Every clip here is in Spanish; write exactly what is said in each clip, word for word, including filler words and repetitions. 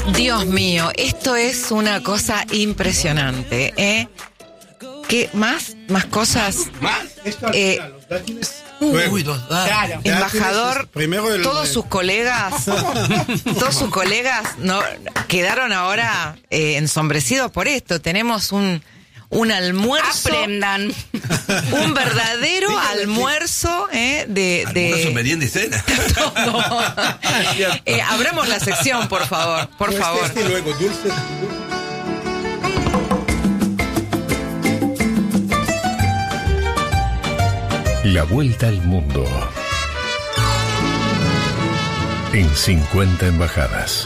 Dios mío, esto es una cosa impresionante, ¿eh? ¿Qué más? ¿Más cosas? ¿Más? Esto Eh, los dátiles. Uy, los Claro. Embajador, Primero el- todos sus colegas, todos sus colegas no quedaron ahora eh, ensombrecidos por esto. Tenemos un un almuerzo, Aprendan. un verdadero almuerzo eh, de, de Almuerzo, merienda y cena. todo. Eh, abramos la sección, por favor, por Este, favor. este y luego dulces. La vuelta al mundo en cincuenta embajadas.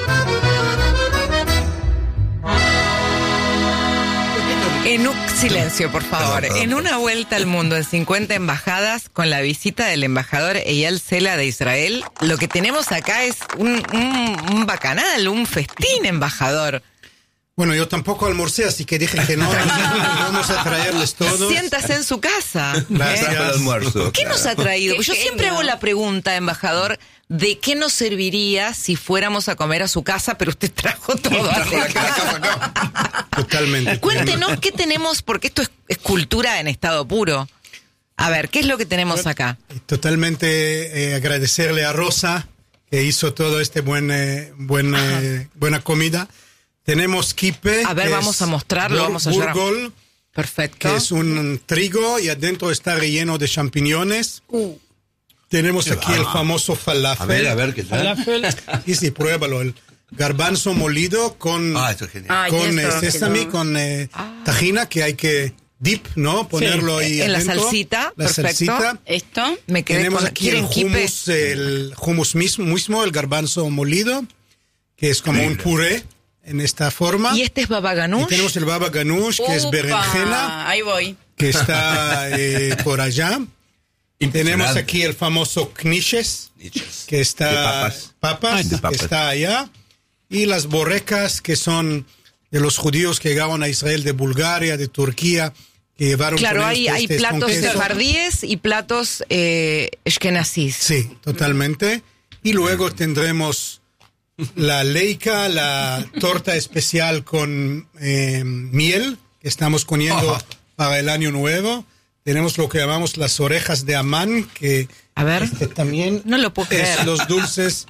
En un silencio, por favor. Perdón, perdón. En una vuelta al mundo en cincuenta embajadas, con la visita del embajador Eyal Sela de Israel, lo que tenemos acá es un, un, un bacanal, un festín, embajador. Bueno, yo tampoco almorcé, así que dije que no. Vamos a traerles todos. Siéntase en su casa. ¿eh? Gracias. Trajo el almuerzo. ¿Qué nos ha traído? Qué Pues yo genio. siempre hago la pregunta, embajador, ¿de qué nos serviría si fuéramos a comer a su casa, pero usted trajo todo Trajo la hacia casa acá? acá. Totalmente. Cuéntenos qué tenemos, porque esto es, es cultura en estado puro. A ver, ¿qué es lo que tenemos acá? Totalmente eh, agradecerle a Rosa que hizo todo este buen, eh, buen eh, buena comida. Tenemos kipe. A ver, que vamos es a mostrarlo, bur- vamos a llorar. burgol, Perfecto. que es un trigo y adentro está relleno de champiñones. Tenemos Qué aquí el va. famoso A falafel. ver, a ver qué tal. Y sí, pruébalo. El garbanzo molido con, Ah, esto es genial. Ay, con eso, eh, sésame, que no. con eh, tajina, que hay que dip, ¿no? Ponerlo ahí En la adentro. salsita, La perfecto. salsita. Esto. Me quedé Tenemos con aquí el ¿quieren kipe? hummus, el hummus mismo, mismo, el garbanzo molido, que es como un puré en esta forma. Y este es baba Y ganoush. tenemos el baba ganoush, que es Upa, berenjena, Ahí voy. que está eh, por allá. Tenemos Impresionante. aquí el famoso knishes, Niches. que está De papas. papas, Ay, de que papas. está allá, y las borrecas, que son de los judíos que llegaron a Israel de Bulgaria, de Turquía, que llevaron Claro, con hay, ellos hay testes con platos queso. sefardíes y platos eh, ashkenazís. Sí, totalmente. Y luego tendremos la leica, la torta especial con eh, miel, que estamos poniendo Ajá. para el año nuevo. Tenemos lo que llamamos las orejas de Amán, que A ver. este también No lo puedo creer. es los dulces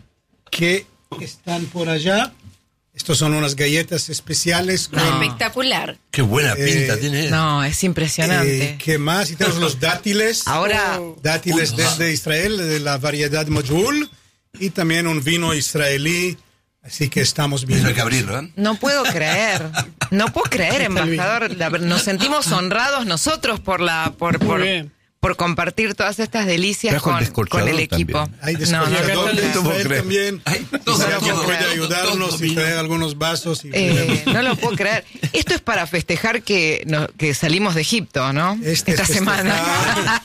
que están por allá. Estos son unas galletas especiales con... No. Espectacular. Qué buena pinta Eh, tiene. No, es impresionante. eh, ¿Qué más? Y tenemos los dátiles. Ahora, Dátiles Uy, desde Israel, de la variedad Majul, y también un vino israelí, así que estamos bien. Eso hay que abrirlo, ¿eh? no puedo creer. No puedo creer, embajador. La ver- nos sentimos honrados nosotros por la por por, bien. por compartir todas estas delicias Trajo el con, descorchador con el equipo. también. Hay No, no, descorchador no, de no puedo Israel creer. también. Ay, Y todo, si alguien todo, puede todo, ayudarnos todo y vino. traer algunos vasos. Y Eh, no lo puedo creer. Esto es para festejar que, no- que salimos de Egipto, ¿no? Este Esta es semana.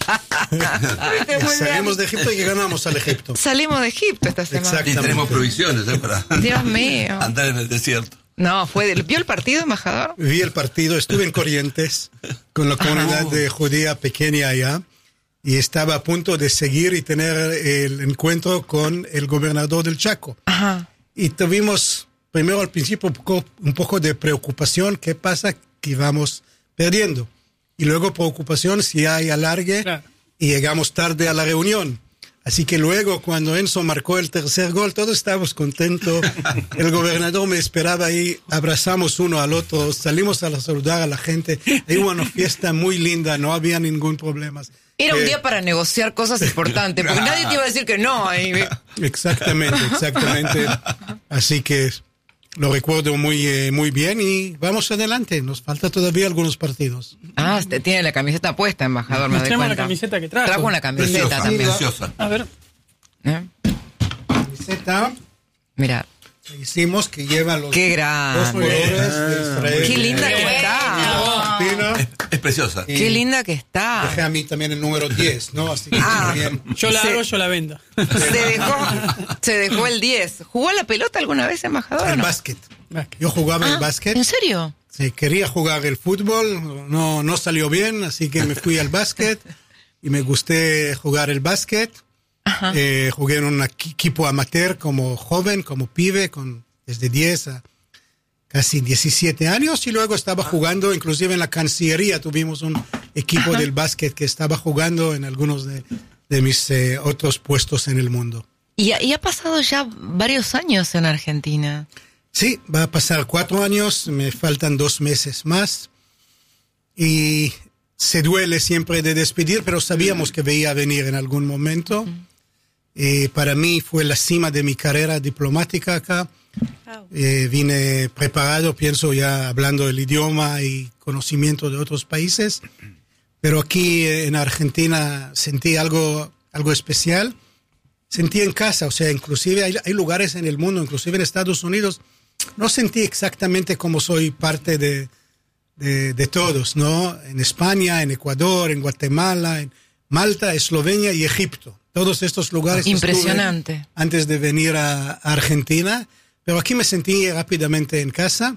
Salimos de Egipto y que ganamos al Egipto. Salimos de Egipto esta semana. Exacto. Y tenemos provisiones, ¿eh? Para Dios mío. andar en el desierto. No, fue del- ¿vio el partido, embajador? Vi el partido, estuve en Corrientes con la comunidad de judía pequeña allá y estaba a punto de seguir y tener el encuentro con el gobernador del Chaco. Ajá. Y tuvimos, primero al principio, un poco, un poco de preocupación. ¿Qué pasa? Que vamos perdiendo. Y luego preocupación si hay alargue Claro. y llegamos tarde a la reunión. Así que luego, cuando Enzo marcó el tercer gol, todos estábamos contentos. El gobernador me esperaba ahí, abrazamos uno al otro, salimos a saludar a la gente. Hay una fiesta muy linda, no había ningún problema. Era un Eh, día para negociar cosas importantes, porque nadie te iba a decir que no. Ahí. Exactamente, exactamente. Así que lo recuerdo muy, eh, muy bien y vamos adelante. Nos falta todavía algunos partidos. Ah, usted tiene la camiseta puesta, embajador, me doy Mostremos cuenta. la camiseta que trajo. Trajo una camiseta Preciosa, también. preciosa. A ver. ¿Eh? Camiseta Mira, que hicimos que lleva los qué dos grande. colores de Israel. Qué linda que Bueno. está. Argentina. Es preciosa. Y Qué linda que dejé está. a mí también el número diez, ¿no? Así que Ah. bien. Yo la Se- hago, yo la vendo. Se dejó, se dejó el diez. ¿Jugó a la pelota alguna vez, embajador? o El no? básquet. Yo jugaba Ah, el básquet. ¿En serio? Sí, quería jugar el fútbol, no, no salió bien, así que me fui al básquet y me gusté jugar el básquet. Ajá. Eh, jugué en un equi- equipo amateur como joven, como pibe, con desde diez a casi diecisiete años, y luego estaba jugando, inclusive en la Cancillería tuvimos un equipo del básquet que estaba jugando en algunos de, de mis eh, otros puestos en el mundo. Y ha, y ha pasado ya varios años en Argentina. Sí, va a pasar cuatro años, me faltan dos meses más, y se duele siempre de despedir, pero sabíamos que veía venir en algún momento. Eh, para mí fue la cima de mi carrera diplomática acá. Eh, vine preparado, pienso ya hablando el idioma y conocimiento de otros países, pero aquí eh, en Argentina sentí algo, algo especial. Sentí en casa, o sea, inclusive hay, hay lugares en el mundo, inclusive en Estados Unidos, no sentí exactamente como soy parte de, de, de todos, ¿no? En España, en Ecuador, en Guatemala, en Malta, Eslovenia y Egipto. Todos estos lugares. Impresionante. Antes de venir a, a Argentina, pero aquí me sentí rápidamente en casa.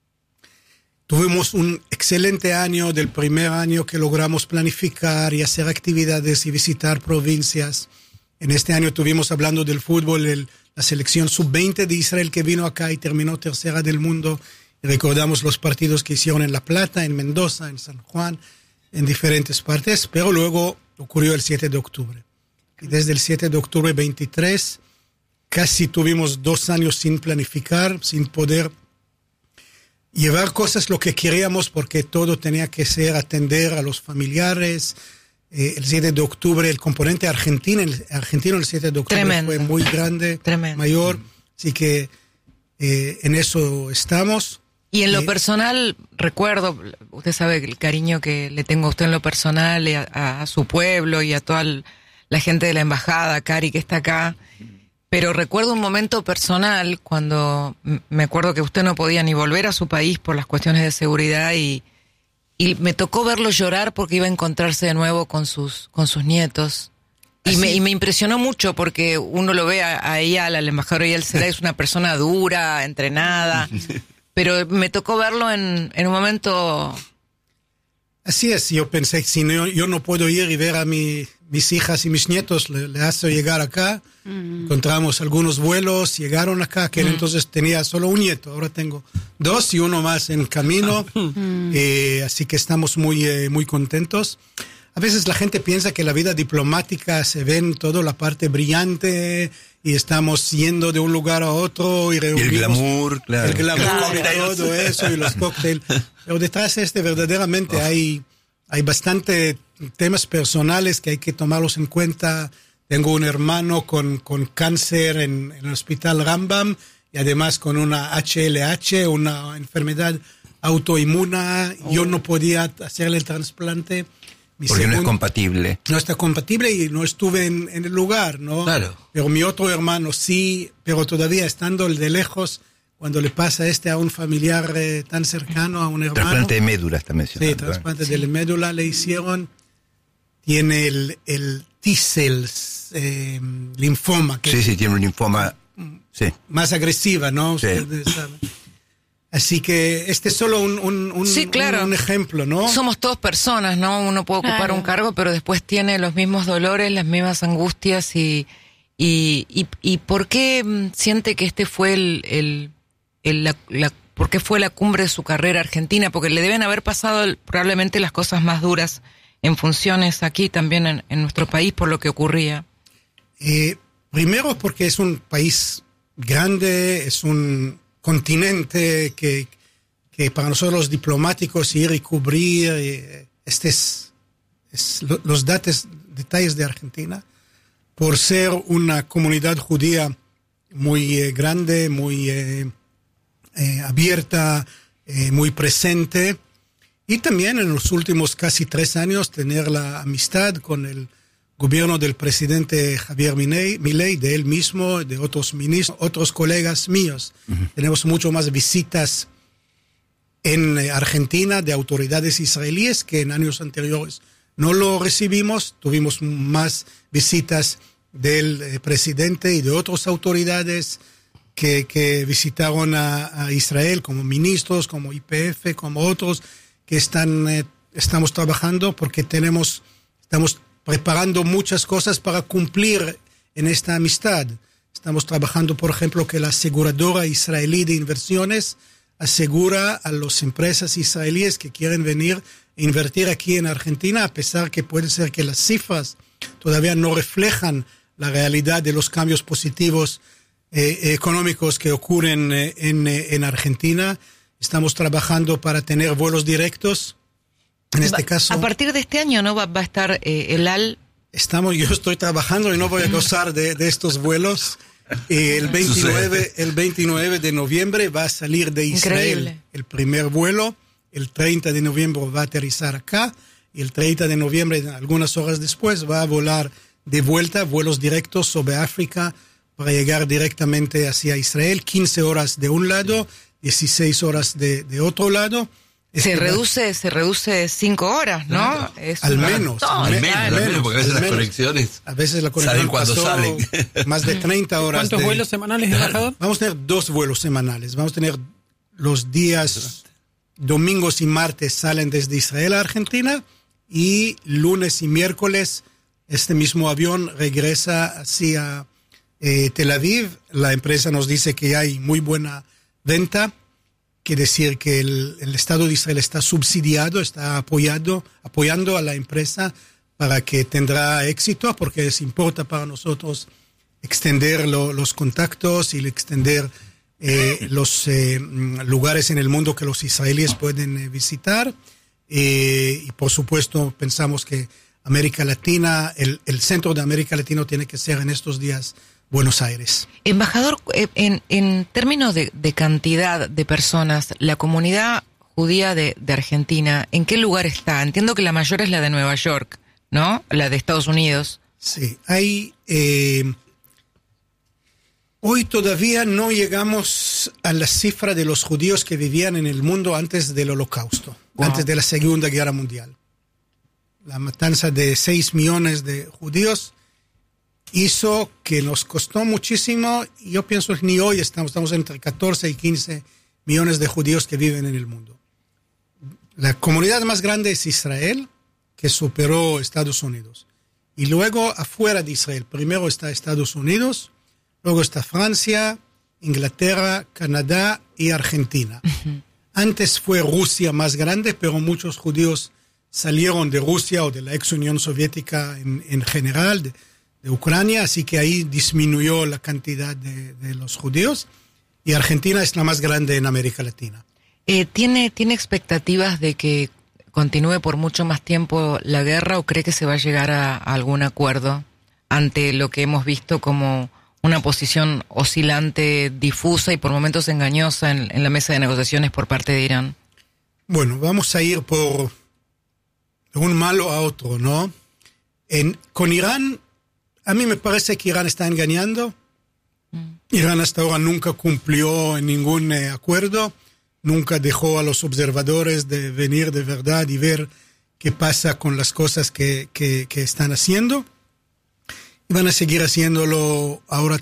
Tuvimos un excelente año, del primer año que logramos planificar y hacer actividades y visitar provincias. En este año tuvimos, hablando del fútbol, el, la selección sub veinte de Israel que vino acá y terminó tercera del mundo. Y recordamos los partidos que hicieron en La Plata, en Mendoza, en San Juan, en diferentes partes, pero luego ocurrió el siete de octubre. Y desde el siete de octubre veintitrés, casi tuvimos dos años sin planificar, sin poder llevar cosas lo que queríamos, porque todo tenía que ser atender a los familiares. Eh, el siete de octubre, el componente argentino, el argentino el siete de octubre Tremendo. Fue muy grande, Tremendo. mayor, así que eh, en eso estamos. Y en lo eh, personal, recuerdo, usted sabe el cariño que le tengo a usted en lo personal, a, a, a su pueblo y a toda el, la gente de la embajada, Cari, que está acá, pero recuerdo un momento personal cuando me acuerdo que usted no podía ni volver a su país por las cuestiones de seguridad y Y me tocó verlo llorar porque iba a encontrarse de nuevo con sus con sus nietos. Y me, y me impresionó mucho porque uno lo ve a, a Eyal, al embajador Eyal Seray, es una persona dura, entrenada. Pero me tocó verlo en, en un momento... Así es, yo pensé, si no, yo no puedo ir y ver a mi, mis hijas y mis nietos, le, le hace llegar acá. Mm. Encontramos algunos vuelos, llegaron acá, que mm. entonces tenía solo un nieto, ahora tengo dos y uno más en camino, mm. eh, así que estamos muy, eh, muy contentos. A veces la gente piensa que la vida diplomática se ve en toda la parte brillante y estamos yendo de un lugar a otro y reunimos... Y el glamour, claro. El glamour Claro. y todo eso y los cócteles. Pero detrás de este verdaderamente oh. hay, hay bastante temas personales que hay que tomarlos en cuenta. Tengo un hermano con, con cáncer en, en el hospital Rambam y además con una H L H, una enfermedad autoinmuna. Oh. Yo no podía hacerle el trasplante. Mi Porque segundo, no es compatible. No está compatible y no estuve en, en el lugar, ¿no? Claro. Pero mi otro hermano sí, pero todavía estando de lejos, cuando le pasa este a un familiar eh, tan cercano, a un hermano. Trasplante de médula está mencionando. Sí, trasplante ¿eh? de médula le hicieron. Tiene el, el T-cells, eh, linfoma. Que sí, sí, tiene un linfoma. Sí. Más agresiva, ¿no? Sí. Ustedes saben. Así que este es solo un, un, un, sí, claro. un, un ejemplo, ¿no? Somos todos personas, ¿no? Uno puede ocupar claro. un cargo, pero después tiene los mismos dolores, las mismas angustias y y y, y ¿por qué siente que este fue el, el, el la, la por qué fue la cumbre de su carrera argentina? Porque le deben haber pasado el, probablemente las cosas más duras en funciones aquí también en, en nuestro país por lo que ocurría. Eh, primero porque es un país grande, es un continente que, que para nosotros los diplomáticos ir y cubrir eh, este es, es lo, los datos, detalles de Argentina, por ser una comunidad judía muy eh, grande, muy eh, eh, abierta, eh, muy presente, y también en los últimos casi tres años tener la amistad con el gobierno del presidente Javier Milei, Milei, de él mismo, de otros ministros, otros colegas míos. Uh-huh. Tenemos mucho más visitas en Argentina de autoridades israelíes que en años anteriores no lo recibimos. Tuvimos más visitas del eh, presidente y de otras autoridades que, que visitaron a, a Israel, como ministros, como I P F, como otros que están, eh, estamos trabajando porque tenemos, estamos preparando muchas cosas para cumplir en esta amistad. Estamos trabajando, por ejemplo, que la aseguradora israelí de inversiones asegura a las empresas israelíes que quieren venir a invertir aquí en Argentina, a pesar que puede ser que las cifras todavía no reflejan la realidad de los cambios positivos eh, económicos que ocurren eh, en, eh, en Argentina. Estamos trabajando para tener vuelos directos. En este Va, caso, a partir de este año, ¿no? Va, va a estar eh, el A L. Estamos, yo estoy trabajando y no voy a gozar de, de estos vuelos. Eh, el veintinueve, el veintinueve de noviembre va a salir de Israel Increíble. El primer vuelo. El treinta de noviembre va a aterrizar acá. Y el treinta de noviembre, algunas horas después, va a volar de vuelta, vuelos directos sobre África para llegar directamente hacia Israel. quince horas de un lado, dieciséis horas de, de otro lado. Se reduce, se reduce cinco horas, ¿no? No, es al una... menos. No, al menos, al menos, porque a veces las menos. conexiones A veces la conexión salen cuando pasó salen. más de treinta horas. ¿Cuántos de, vuelos semanales, embajador? Vamos a tener dos vuelos semanales. Vamos a tener los días domingos y martes salen desde Israel a Argentina y lunes y miércoles este mismo avión regresa hacia eh, Tel Aviv. La empresa nos dice que hay muy buena venta. Quiere decir que el, el Estado de Israel está subsidiado, está apoyado, apoyando a la empresa para que tendrá éxito, porque es importa para nosotros extender lo, los contactos y extender eh, los eh, lugares en el mundo que los israelíes pueden eh, visitar. Eh, y por supuesto pensamos que América Latina, el, el centro de América Latina tiene que ser en estos días Buenos Aires. Embajador, en, en términos de, de cantidad de personas, la comunidad judía de, de Argentina, ¿en qué lugar está? Entiendo que la mayor es la de Nueva York, ¿no? La de Estados Unidos. Sí, hay... Eh, hoy todavía no llegamos a la cifra de los judíos que vivían en el mundo antes del Holocausto, wow. antes de la Segunda Guerra Mundial. La matanza de seis millones de judíos hizo que nos costó muchísimo. Yo pienso que ni hoy estamos, estamos entre catorce y quince millones de judíos que viven en el mundo. La comunidad más grande es Israel, que superó Estados Unidos. Y luego afuera de Israel, primero está Estados Unidos, luego está Francia, Inglaterra, Canadá y Argentina. Uh-huh. Antes fue Rusia más grande, pero muchos judíos salieron de Rusia o de la ex Unión Soviética en, en general, de, de Ucrania, así que ahí disminuyó la cantidad de, de los judíos. Y Argentina es la más grande en América Latina. Eh, ¿tiene, ¿Tiene expectativas de que continúe por mucho más tiempo la guerra o cree que se va a llegar a, a algún acuerdo ante lo que hemos visto como una posición oscilante, difusa y por momentos engañosa en, en la mesa de negociaciones por parte de Irán? Bueno, vamos a ir por de un malo a otro, ¿no? En, con Irán, a mí me parece que Irán está engañando. Mm. Irán hasta ahora nunca cumplió en ningún eh, acuerdo, nunca dejó a los observadores de venir de verdad y ver qué pasa con las cosas que, que, que están haciendo. Y van a seguir haciéndolo ahora